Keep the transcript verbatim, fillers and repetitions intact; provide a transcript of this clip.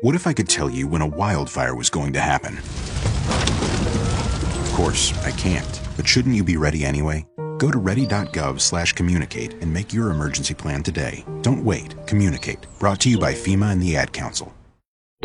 What if I could tell you when a wildfire was going to happen? Of course, I can't, but shouldn't you be ready anyway? Go to ready dot gov slash communicate and make your emergency plan today. Don't wait. Communicate. Brought to you by FEMA and the Ad Council.